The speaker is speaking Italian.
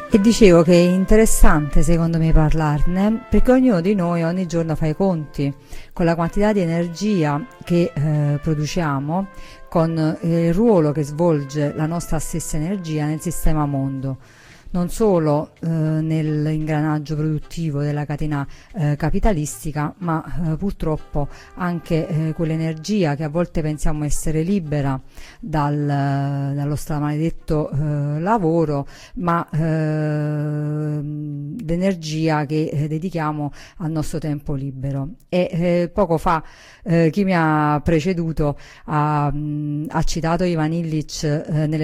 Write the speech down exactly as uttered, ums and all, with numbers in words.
E dicevo che è interessante secondo me parlarne perché ognuno di noi ogni giorno fa i conti con la quantità di energia che eh, produciamo, con eh, il ruolo che svolge la nostra stessa energia nel sistema mondo, non solo eh, nell'ingranaggio produttivo della catena eh, capitalistica, ma eh, purtroppo anche eh, quell'energia che a volte pensiamo essere libera dal, dallo stramaledetto eh, lavoro, ma eh, l'energia che eh, dedichiamo al nostro tempo libero. E eh, poco fa eh, chi mi ha preceduto ha, mh, ha citato Ivan Illich eh, nelle